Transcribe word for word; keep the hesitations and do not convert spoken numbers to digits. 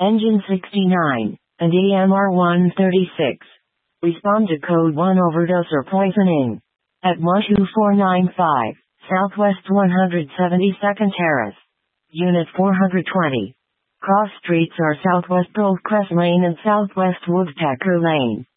Engine sixty-nine, and E M R one thirty-six. Respond to code one overdose or poisoning. At one two four nine five, Southwest one hundred seventy-second Terrace. Unit four hundred twenty. Cross streets are Southwest Goldcrest Lane and Southwest Woodpecker Lane.